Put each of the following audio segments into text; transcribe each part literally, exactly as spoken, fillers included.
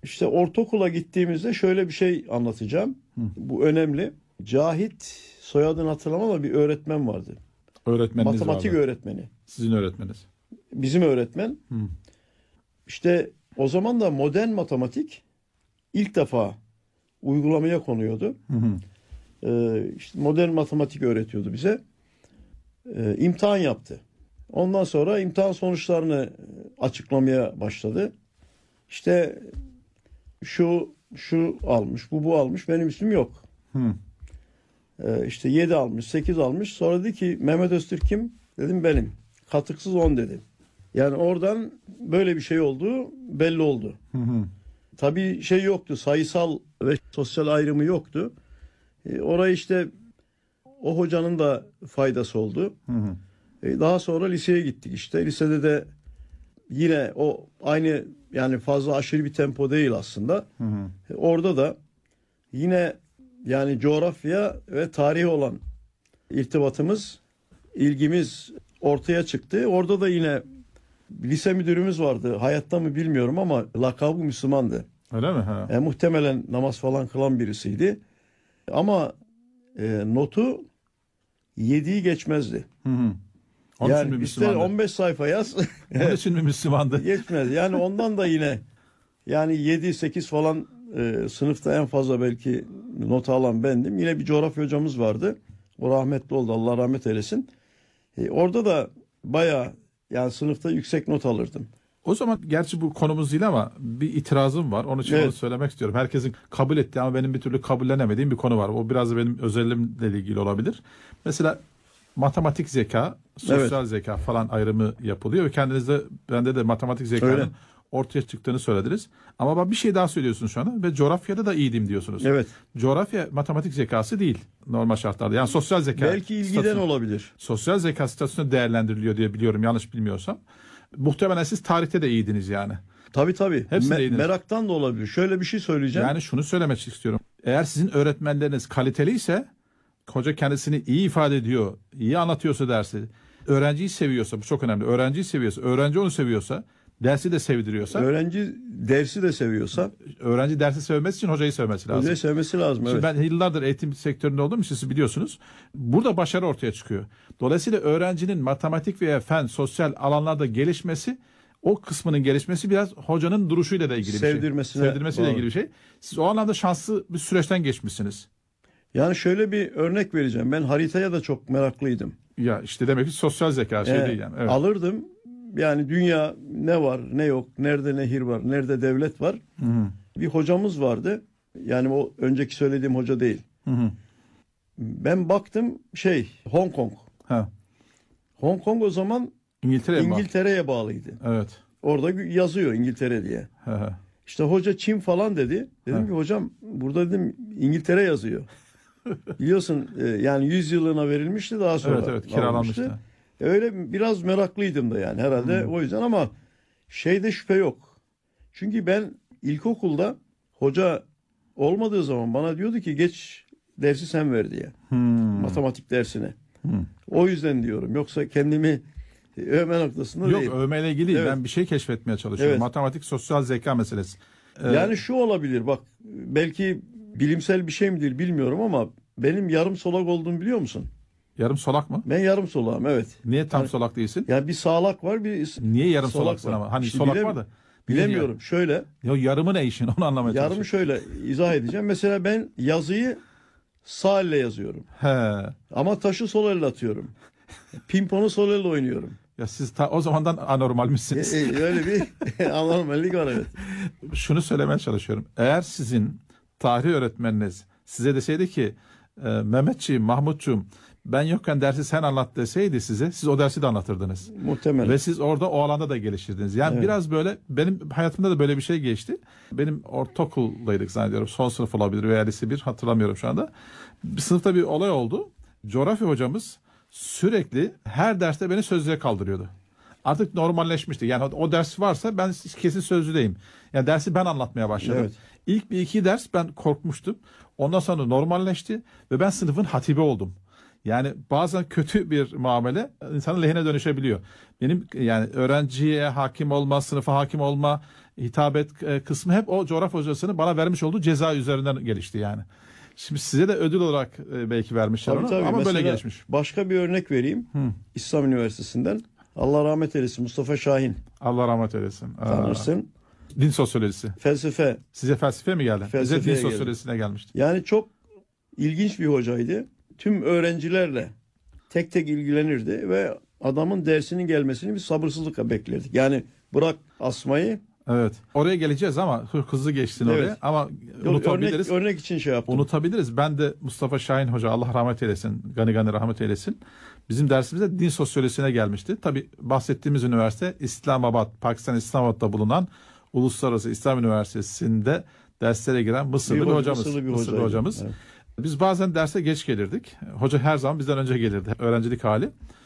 İşte ortaokula gittiğimizde şöyle bir şey anlatacağım. Hı. Bu önemli. Cahit, soyadını hatırlamam ama bir öğretmen vardı. Öğretmeniniz Matematik vardı. öğretmeni. Sizin öğretmeniniz. Bizim öğretmen. Hı. İşte o zaman da modern matematik ilk defa uygulamaya konuyordu. Hı hı. Ee, işte modern matematik öğretiyordu bize. Ee, imtihan yaptı. Ondan sonra imtihan sonuçlarını açıklamaya başladı. İşte şu şu almış, bu bu almış, benim ismim yok. Hı. Ee, işte yedi almış, sekiz almış. Sonra dedi ki Mehmet Öztürk kim? Dedim benim. Katıksız on dedi. Yani oradan böyle bir şey olduğu belli oldu. Hı hı. Tabii şey yoktu, sayısal ve sosyal ayrımı yoktu. E, orayı işte o hocanın da faydası oldu. Hı hı. E, daha sonra liseye gittik işte. Lisede de yine o aynı, yani fazla aşırı bir tempo değil aslında. Hı hı. E, orada da yine yani coğrafya ve tarih olan irtibatımız, ilgimiz ortaya çıktı. Orada da yine lise müdürümüz vardı. Hayatta mı bilmiyorum ama lakabı Müslümandı. Öyle mi? Ha. E, muhtemelen namaz falan kılan birisiydi. Ama e, notu yediği geçmezdi. Hı hı. Onun için mi Yani ister Müslümandı? on beş sayfa yaz Onun için mi Müslümandı? geçmez. Yani ondan da yine yani yedi sekiz falan e, sınıfta en fazla belki not alan bendim. Yine bir coğrafya hocamız vardı. O rahmetli oldu. Allah rahmet eylesin. E, orada da bayağı yani sınıfta yüksek not alırdım. O zaman gerçi bu konumuz değil ama bir itirazım var. Onun için Evet. onu söylemek istiyorum. Herkesin kabul ettiği ama benim bir türlü kabullenemediğim bir konu var. O biraz da benim özelimle ilgili olabilir. Mesela matematik zeka, sosyal Evet. zeka falan ayrımı yapılıyor ve kendinizde, bende de matematik zekanın Öyle. ortaya çıktığını söylediniz. Ama bak bir şey daha söylüyorsunuz şu anda ve coğrafyada da iyiydim diyorsunuz. Evet. Coğrafya matematik zekası değil normal şartlarda. Yani sosyal zeka. Belki ilgiden statüsü- olabilir. Sosyal zeka statüsüne değerlendiriliyor diye biliyorum, yanlış bilmiyorsam. Muhtemelen siz tarihte de iyiydiniz yani. Tabii tabii. Hepsinde Me- iyiydiniz. meraktan da olabilir. Şöyle bir şey söyleyeceğim. Yani şunu söylemek istiyorum. Eğer sizin öğretmenleriniz kaliteliyse, hoca kendisini iyi ifade ediyor, iyi anlatıyorsa dersi, öğrenciyi seviyorsa, bu çok önemli. Öğrenciyi seviyorsa, öğrenci onu seviyorsa, dersi de sevdiriyorsa, Öğrenci dersi de seviyorsa öğrenci dersi sevmesi için hocayı sevmesi lazım. öyle sevmesi lazım. Şimdi Evet. ben yıllardır eğitim sektöründe olduğum için siz biliyorsunuz. Burada başarı ortaya çıkıyor. Dolayısıyla öğrencinin matematik veya fen, sosyal alanlarda gelişmesi, o kısmının gelişmesi biraz hocanın duruşuyla da ilgili bir şey. Sevdirmesine Sevdirmesiyle bağlı. ilgili bir şey. Siz o anlamda şanslı bir süreçten geçmişsiniz. Yani şöyle bir örnek vereceğim. Ben haritaya da çok meraklıydım. Ya işte demek ki sosyal zeka şey Ee, değil yani. Evet. Alırdım. Yani dünya ne var ne yok, nerede nehir var, nerede devlet var. Hı hı. Bir hocamız vardı. Yani o önceki söylediğim hoca değil. Hı hı. Ben baktım şey Hong Kong. Ha. Hong Kong o zaman İngiltere'ye mi? İngiltere'ye bağlıydı. Evet. Orada yazıyor İngiltere diye. Hı hı. İşte hoca Çin falan dedi. Dedim Ha. ki hocam burada dedim İngiltere yazıyor. Biliyorsun e, yani yüz yılına verilmişti, daha sonra Evet evet kiralanmıştı. alınmıştı. Öyle biraz meraklıydım da yani herhalde Hmm. o yüzden, ama şeyde şüphe yok. Çünkü ben ilkokulda hoca olmadığı zaman bana diyordu ki geç dersi sen ver diye. Hmm. Matematik dersine. Hmm. O yüzden diyorum. Yoksa kendimi övme noktasında Yok, değil. övmeyle ilgili değil. Evet. Ben bir şey keşfetmeye çalışıyorum. Evet. Matematik, sosyal zeka meselesi. Ee, Yani şu olabilir bak, belki bilimsel bir şey midir bilmiyorum ama benim yarım solak olduğumu biliyor musun? yarım solak mı? Ben yarım solağım, evet. Niye tam Yani- solak değilsin? Yani bir sağlak var, bir Niye yarım solak solaksın var. ama? Hani İşte solak bilem- var da. Niye bilemiyorum. Şöyle Ya, ya yarımı ne işin? Onu anlamaya yarımı çalışıyorum. şöyle izah edeceğim. Mesela ben yazıyı sağ elle yazıyorum. He. Ama taşı sol elle atıyorum. Pimponu sol elle oynuyorum. Ya siz ta, o zamandan anormalmişsiniz. E, e, öyle bir anormallik var, evet. Şunu söylemeye çalışıyorum. Eğer sizin tarih öğretmeniniz size deseydi ki e, Mehmetçiğim, Mahmutçuğum, ben yokken dersi sen anlat deseydi size, siz o dersi de anlatırdınız. Muhtemelen. Ve siz orada o alanda da geliştirdiniz. Yani Evet. biraz böyle, benim hayatımda da böyle bir şey geçti. Benim ortaokuldaydık zannediyorum. Son sınıf olabilir veya lise bir, hatırlamıyorum şu anda. Bir sınıfta bir olay oldu. Coğrafya hocamız sürekli her derste beni sözlüğe kaldırıyordu. Artık normalleşmişti. Yani o, o ders varsa ben kesin sözlüdeyim. Yani dersi ben anlatmaya başladım. Evet. İlk bir iki ders ben korkmuştum. Ondan sonra normalleşti ve ben sınıfın hatibi oldum. Yani bazen kötü bir muamele insanın lehine dönüşebiliyor. Benim yani öğrenciye hakim olma, sınıfa hakim olma, hitabet e, kısmı hep o coğrafya hocasının bana vermiş olduğu ceza üzerinden gelişti yani. Şimdi size de ödül olarak e, belki vermişler Tabii, onu tabii. ama Mesela böyle geçmiş. başka bir örnek vereyim. Hı. İslam Üniversitesi'nden. Allah rahmet eylesin, Mustafa Şahin. Allah rahmet eylesin. Aa, Tanırsın. din sosyolojisi. Felsefe. Size felsefe mi geldi? Bize Felsefeye din geldi. sosyolojisine gelmişti. Yani çok ilginç bir hocaydı. Tüm öğrencilerle tek tek ilgilenirdi ve adamın dersinin gelmesini bir sabırsızlıkla beklerdik. Yani bırak asmayı. Evet. Oraya geleceğiz ama hızlı geçsin Evet. oraya. Ama Örnek, unutabiliriz. örnek için şey yaptım. Unutabiliriz. Ben de Mustafa Şahin Hoca Allah rahmet eylesin. Gani gani rahmet eylesin. Bizim dersimizde din sosyolojisine gelmişti. Tabii bahsettiğimiz üniversite İslamabad, Pakistan İslamabad'da bulunan Uluslararası İslam Üniversitesi'nde derslere giren Mısırlı bir, Bir hoca- hocamız. Mısırlı bir Mısırlı hocaydı. hocamız. Evet. Biz bazen derse geç gelirdik. Hoca her zaman bizden önce gelirdi. Öğrencilik hali.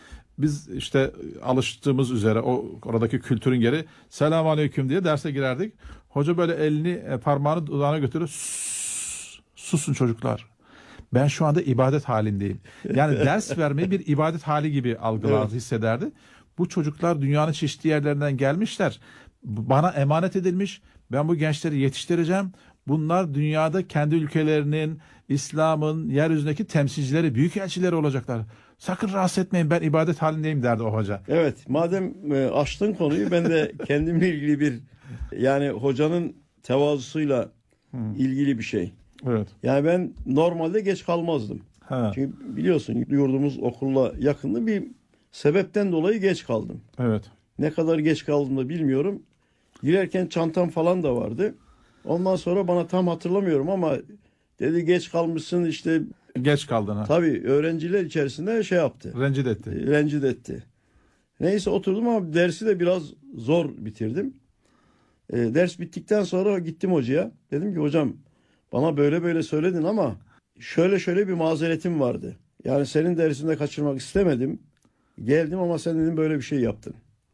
Biz işte alıştığımız üzere o oradaki kültürün geri selamun aleyküm diye derse girerdik. Hoca böyle elini e, parmağını dudağına götürür. Sus, susun çocuklar. Ben şu anda ibadet halindeyim. Yani ders vermeyi bir ibadet hali gibi algılardı, Evet. hissederdi. Bu çocuklar dünyanın çeşitli yerlerinden gelmişler. Bana emanet edilmiş. Ben bu gençleri yetiştireceğim. Bunlar dünyada kendi ülkelerinin, İslam'ın yeryüzündeki temsilcileri, büyükelçileri olacaklar. Sakın rahatsız etmeyin, ben ibadet halindeyim derdi o hoca. Evet, madem e, açtın konuyu, ben de kendimle ilgili bir, yani hocanın tevazusuyla ilgili bir şey. Evet. Yani ben normalde geç kalmazdım. Ha, Çünkü biliyorsun yurdumuz okulla yakındı, bir sebepten dolayı geç kaldım. evet. Ne kadar geç kaldım da bilmiyorum. Girerken çantam falan da vardı. Ondan sonra bana tam hatırlamıyorum ama dedi geç kalmışsın işte, Geç kaldın ha. tabii öğrenciler içerisinde şey yaptı. Rencide etti. Rencide etti. Neyse oturdum ama dersi de biraz zor bitirdim. E, ders bittikten sonra gittim hocaya. Dedim ki hocam, bana böyle böyle söyledin ama şöyle şöyle bir mazeretim vardı. Yani senin dersinde kaçırmak istemedim. Geldim ama sen dedim böyle bir şey yaptın.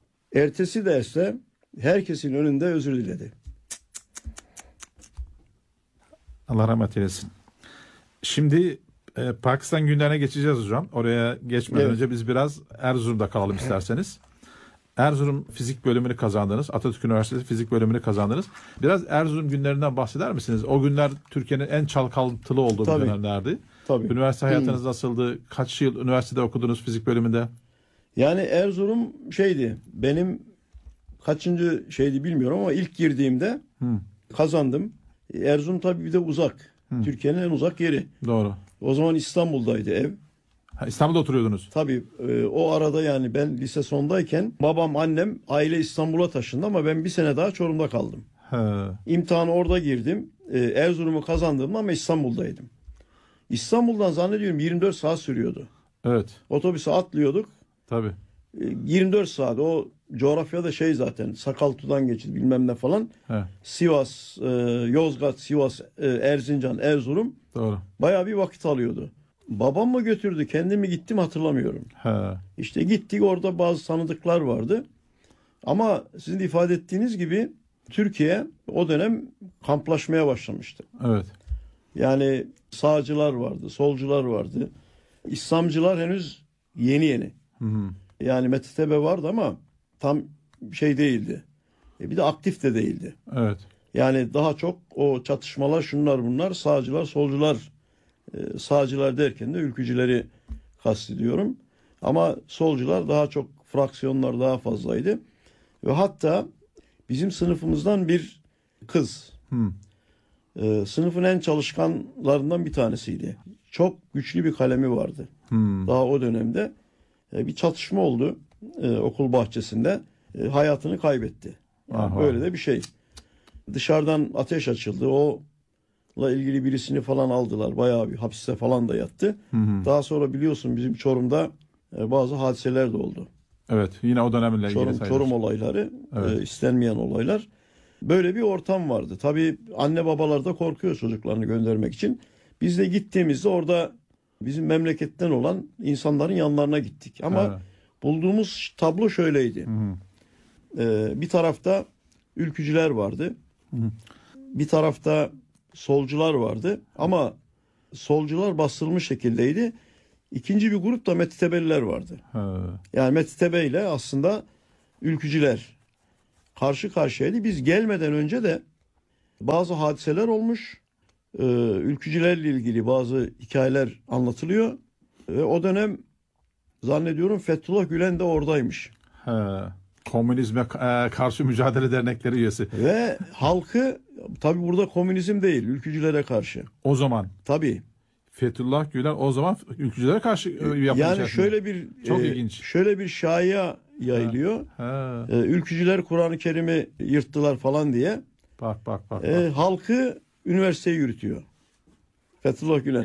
Ertesi derste herkesin önünde özür diledi. Allah rahmet eylesin. Şimdi e, Pakistan günlerine geçeceğiz hocam. Oraya geçmeden Evet. önce biz biraz Erzurum'da kalalım isterseniz. Erzurum fizik bölümünü kazandınız. Atatürk Üniversitesi fizik bölümünü kazandınız. Biraz Erzurum günlerinden bahseder misiniz? O günler Türkiye'nin en çalkantılı olduğu Tabii. dönemlerdi. Tabii. Üniversite hayatınız nasıldı? Kaç yıl üniversitede okudunuz fizik bölümünde? Yani Erzurum şeydi, benim kaçıncı şeydi bilmiyorum ama ilk girdiğimde Hı, kazandım. Erzurum tabii bir de uzak. Türkiye'nin en uzak yeri. doğru. O zaman İstanbul'daydı ev. Ha, İstanbul'da oturuyordunuz. Tabii e, o arada yani ben lise sondayken babam, annem, aile İstanbul'a taşındı ama ben bir sene daha Çorum'da kaldım. He, İmtihanı orada girdim. E, Erzurum'u kazandım ama İstanbul'daydım. İstanbul'dan zannediyorum yirmi dört saat sürüyordu. evet. Otobüse atlıyorduk. Tabii. E, yirmi dört saat, o coğrafyada şey zaten Sakaltu'dan geçti bilmem ne falan. He, Sivas, e, Yozgat, Sivas, e, Erzincan, Erzurum doğru. bayağı bir vakit alıyordu. Babam mı götürdü, kendim mi gittim hatırlamıyorum. He, İşte gittik, orada bazı tanıdıklar vardı. Ama sizin de ifade ettiğiniz gibi Türkiye o dönem kamplaşmaya başlamıştı. evet. Yani sağcılar vardı, solcular vardı. İslamcılar henüz yeni yeni. Hı hı, Yani M T T B vardı ama tam şey değildi. E bir de aktif de değildi. evet. Yani daha çok o çatışmalar, şunlar bunlar, sağcılar, solcular, e, sağcılar derken de ülkücüleri kastediyorum. Ama solcular daha çok, fraksiyonlar daha fazlaydı. Ve hatta bizim sınıfımızdan bir kız, Hı, e, sınıfın en çalışkanlarından bir tanesiydi. Çok güçlü bir kalemi vardı. hı, Daha o dönemde e, bir çatışma oldu e, okul bahçesinde. E, hayatını kaybetti. Yani Aha. böyle de bir şey. Dışarıdan ateş açıldı. O'la ilgili birisini falan aldılar. Bayağı bir hapiste falan da yattı. hı hı. Daha sonra biliyorsun bizim Çorum'da e, bazı hadiseler de oldu. Evet. Yine o dönemle ilgili Çorum, sayılır. Çorum olayları, Evet. e, istenmeyen olaylar. Böyle bir ortam vardı. Tabii anne babalar da korkuyor çocuklarını göndermek için. Biz de gittiğimizde orada bizim memleketten olan insanların yanlarına gittik. Ama Evet. bulduğumuz tablo şöyleydi. Hı hı. E, bir tarafta ülkücüler vardı. Hı hı. Bir tarafta solcular vardı. Ama solcular bastırılmış şekildeydi. İkinci bir grup da M T T B'liler vardı. He, Yani M T T B ile aslında ülkücüler karşı karşıyaydı. Biz gelmeden önce de bazı hadiseler olmuş. Ee, ülkücülerle ilgili bazı hikayeler anlatılıyor. Ve o dönem zannediyorum Fethullah Gülen de oradaymış. He. Komünizme e, karşı mücadele dernekleri üyesi. Ve halkı, tabii burada komünizm değil, ülkücülere karşı. O zaman Tabii. Fethullah Gülen o zaman ülkücülere karşı e, yapmış. Yani içerisinde. şöyle bir Çok e, ilginç. şöyle bir şaya yayılıyor. He. E, ülkücüler Kur'an-ı Kerim'i yırttılar falan diye. Bak bak bak. E, bak. halkı üniversiteye yürütüyor. Fethullah Gülen.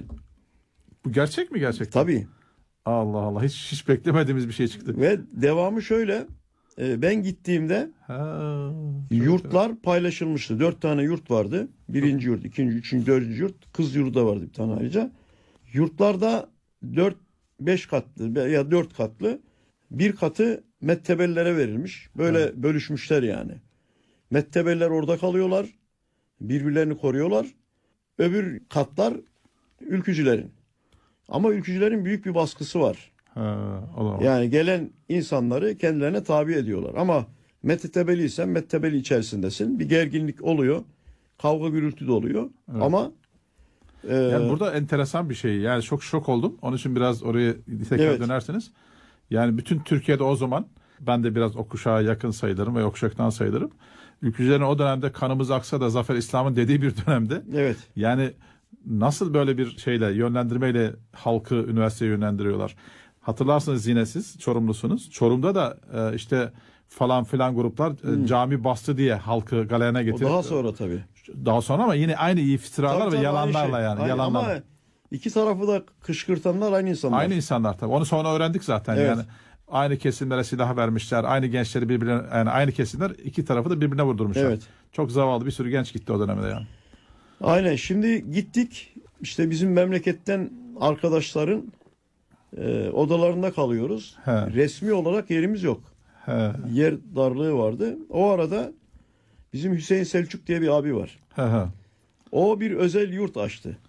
Bu gerçek mi gerçekten? Tabii. Allah Allah, hiç hiç beklemediğimiz bir şey çıktı. Ve devamı şöyle. E, ben gittiğimde Ha, yurtlar paylaşılmıştı. Dört tane yurt vardı. Birinci yurt, ikinci, üçüncü, dördüncü yurt. Kız yurdu da vardı bir tane ayrıca. Yurtlarda dört, beş katlı ya dört katlı, bir katı mettebellere verilmiş. Böyle Evet. bölüşmüşler yani. Mettebeller orada kalıyorlar. Birbirlerini koruyorlar. Öbür katlar ülkücülerin. Ama ülkücülerin büyük bir baskısı var. ha, o da var. Yani gelen insanları kendilerine tabi ediyorlar. Ama mettebeliysen mettebeli içerisindesin. Bir gerginlik oluyor. Kavga gürültü de oluyor. Evet. Ama e, Yani burada enteresan bir şey. Yani çok şok oldum. Onun için biraz oraya tekrar Evet. dönerseniz. Yani bütün Türkiye'de o zaman, ben de biraz o kuşağa yakın sayılırım ve o kuşaktan sayılırım. Ülkücülerin o dönemde kanımız aksa da Zafer İslam'ın dediği bir dönemde. evet. Yani nasıl böyle bir şeyle, yönlendirmeyle halkı üniversiteye yönlendiriyorlar. Hatırlarsınız, yine siz Çorumlusunuz. Çorum'da da e, işte falan filan gruplar e, cami bastı diye halkı galeyana O getirip. daha sonra tabii. Daha sonra ama yine aynı iftiralar Tabii, ve tabii, yalanlarla aynı şey. yani. Aynı, Yalanlarla. ama iki tarafı da kışkırtanlar aynı insanlar. Aynı insanlar tabii. Onu sonra öğrendik zaten. Evet. Yani aynı kesimlere silah vermişler. Aynı gençleri birbirine, yani aynı kesimler iki tarafı da birbirine vurdurmuşlar. Evet. Çok zavallı bir sürü genç gitti o dönemde yani. Aynen. Şimdi gittik. İşte bizim memleketten arkadaşların e, odalarında kalıyoruz. He. Resmi olarak yerimiz yok. He. Yer darlığı vardı. O arada bizim Hüseyin Selçuk diye bir abi var. He he. O bir özel yurt açtı.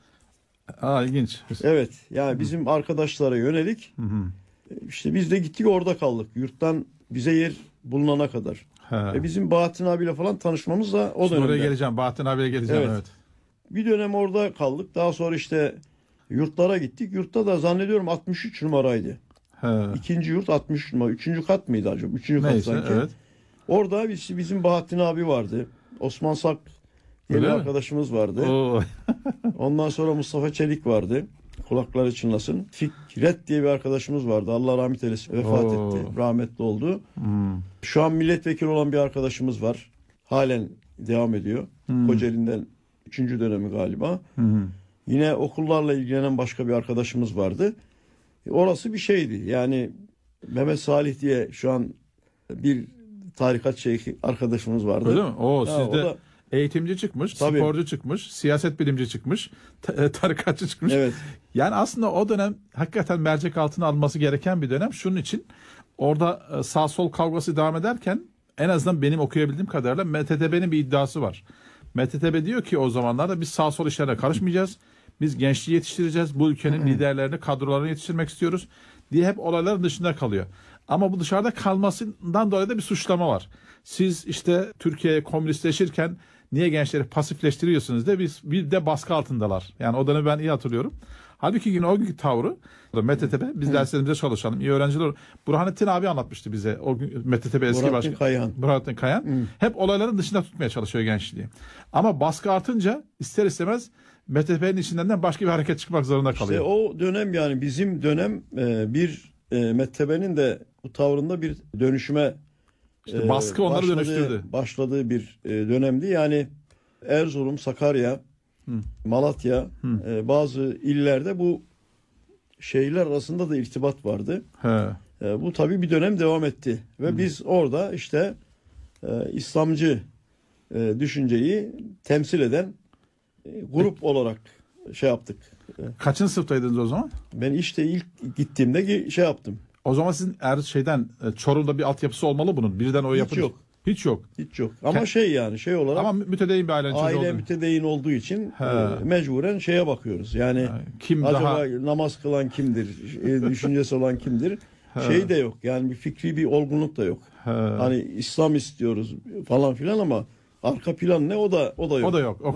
Aa, ilginç. Evet. Yani bizim arkadaşlara yönelik. Hı hı. İşte biz de gittik, orada kaldık. Yurttan bize yer bulunana kadar. He. E bizim Bahattin abiyle falan tanışmamız da o Şimdi dönemde. oraya geleceğim. Bahattin abiye geleceğim. Evet. Evet. Bir dönem orada kaldık. Daha sonra işte yurtlara gittik. Yurtta da zannediyorum altmış üç numaraydı. He. İkinci yurt altmış üç numara. Üçüncü kat mıydı acaba? Üçüncü kat Neyse, sanki. evet. Orada biz, bizim Bahattin abi vardı. Osman Sak diye bir Öyle mi? arkadaşımız vardı. Oo. Ondan sonra Mustafa Çelik vardı. Kulakları çınlasın. Fikret diye bir arkadaşımız vardı. Allah rahmet eylesin. Vefat Oo. etti. Rahmetli oldu. Hmm. Şu an milletvekili olan bir arkadaşımız var. Halen devam ediyor. Hmm. Kocaeli'nden üçüncü dönemi galiba. Hı hı. Yine okullarla ilgilenen başka bir arkadaşımız vardı. E, Orası bir şeydi. Yani Mehmet Salih diye şu an bir tarikat şeyhi arkadaşımız vardı. Öyle mi? Oo, Ha, o sizde da- eğitimci çıkmış, Tabii. sporcu çıkmış, siyaset bilimci çıkmış, ta- tarikatçı çıkmış. Evet. Yani aslında o dönem hakikaten mercek altına alınması gereken bir dönem. Şunun için orada e, sağ sol kavgası devam ederken, en azından benim okuyabildiğim kadarıyla M T T B'nin bir iddiası var. M T T B diyor ki o zamanlarda biz sağ sol işlerine karışmayacağız. Biz gençliği yetiştireceğiz. Bu ülkenin liderlerini, kadrolarını yetiştirmek istiyoruz diye hep olayların dışında kalıyor. Ama bu dışarıda kalmasından dolayı da bir suçlama var. Siz işte Türkiye komünistleşirken niye gençleri pasifleştiriyorsunuz diye bir, bir de baskı altındalar. Yani o dönemi ben iyi hatırlıyorum. Halbuki yine o günkü tavrı M T T B, biz derslerimize çalışalım, iyi öğrenciler olur. Burhanettin abi anlatmıştı bize, o gün M T T B eski Burhanettin başkanı. Kayhan. Burhanettin Kayhan. Hep olayların dışında tutmaya çalışıyor gençliği. Ama baskı artınca ister istemez M T T B'nin içinden de başka bir hareket çıkmak zorunda kalıyor. İşte o dönem, yani bizim dönem e, bir e, Mettebe'nin de bu tavrında bir dönüşüme İşte e, baskı onları başladığı- dönüştürdü. Başladığı bir e, dönemdi. Yani Erzurum, Sakarya, Malatya, e, bazı illerde bu şehirler arasında da irtibat vardı. He. E, bu tabii bir dönem devam etti. Ve biz orada işte e, İslamcı e, düşünceyi temsil eden e, grup olarak şey yaptık. Kaçıncı sınıftaydınız o zaman? Ben işte ilk gittiğimde gi- şey yaptım. O zaman sizin er şeyden e, Çorum'da bir altyapısı olmalı bunun. Birden o Hiç yapın. yok. Hiç yok. Hiç yok. Ama Ke- şey, yani şey olarak Ama mütedeyyin bir ailenin çocuğu aile olduğunu. mütedeyin olduğu için He. e, mecburen şeye bakıyoruz. Yani Kim acaba daha namaz kılan kimdir? E, düşüncesi olan kimdir? şey de yok. Yani bir fikri bir olgunluk da yok. He. Hani İslam istiyoruz falan filan ama arka plan ne o da o da yok. O da yok. O